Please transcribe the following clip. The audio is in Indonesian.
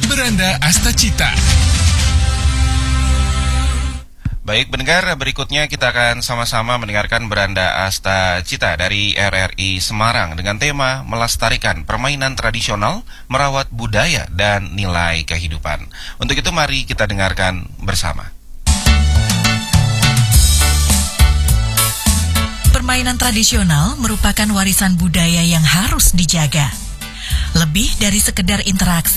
Beranda Astacita. Baik pendengar, berikutnya kita akan sama-sama mendengarkan Beranda Astacita dari RRI Semarang dengan tema melestarikan permainan tradisional, merawat budaya dan nilai kehidupan. Untuk itu mari kita dengarkan bersama. Permainan tradisional merupakan warisan budaya yang harus dijaga. Lebih dari sekedar interaksi